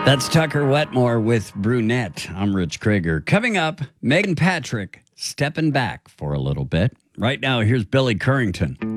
That's Tucker Wetmore with Brunette. I'm Rich Krieger. Coming up, Megan Patrick stepping back for a little bit. Right now, here's Billy Currington.